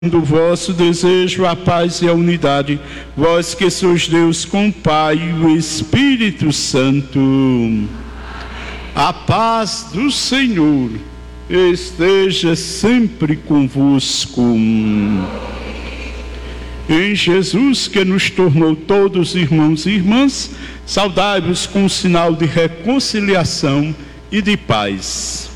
do vosso desejo, a paz e a unidade, vós que sois Deus com o Pai e o Espírito Santo. A paz do Senhor esteja sempre convosco. Em Jesus, que nos tornou todos irmãos e irmãs, saudai-vos com um sinal de reconciliação e de paz.